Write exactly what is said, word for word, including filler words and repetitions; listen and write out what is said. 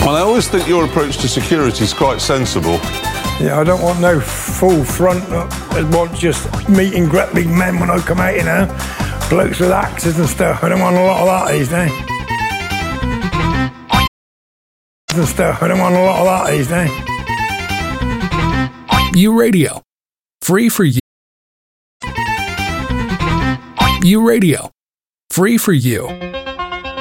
Well, I always think your approach to security is quite sensible. Yeah, I don't want no full front. I want just meeting grappling men when I come out, you know. Blokes with axes and stuff. I don't want a lot of that these days. And stuff. I don't want a lot of that these days. U Radio. Free for you. U Radio. Free for you.